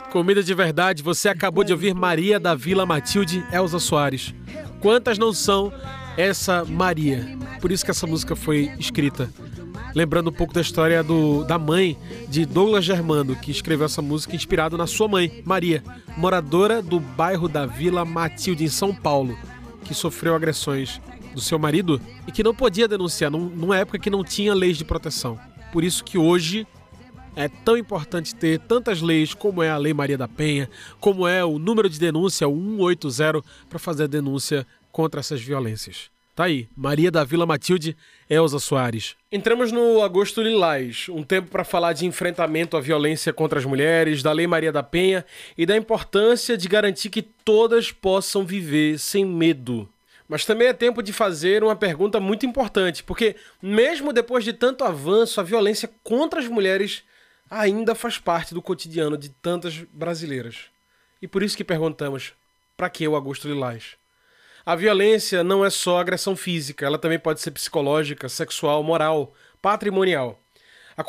Comida de verdade, você acabou de ouvir Maria da Vila Matilde Elza Soares. Quantas não são essa Maria? Por isso que essa música foi escrita. Lembrando um pouco da história da mãe de Douglas Germando, que escreveu essa música inspirado na sua mãe, Maria, moradora do bairro da Vila Matilde, em São Paulo, que sofreu agressões do seu marido e que não podia denunciar, numa época que não tinha leis de proteção. Por isso que hoje é tão importante ter tantas leis como é a Lei Maria da Penha, como é o número de denúncia, o 180, para fazer a denúncia contra essas violências. Tá aí, Maria da Vila Matilde Elza Soares. Entramos no Agosto Lilás, um tempo para falar de enfrentamento à violência contra as mulheres, da Lei Maria da Penha e da importância de garantir que todas possam viver sem medo. Mas também é tempo de fazer uma pergunta muito importante, porque mesmo depois de tanto avanço, a violência contra as mulheres ainda faz parte do cotidiano de tantas brasileiras. E por isso que perguntamos, para que o Agosto Lilás? A violência não é só agressão física, ela também pode ser psicológica, sexual, moral, patrimonial.